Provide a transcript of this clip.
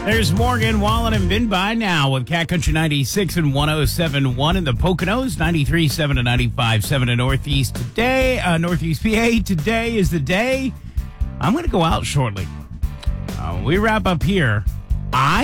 There's Morgan Wallen and Vin by now with Cat Country 96 and 107.1 in the Poconos, 93.7 and 95.7 in Northeast today. Northeast PA, today is the day. I'm going to go out shortly. We wrap up here. I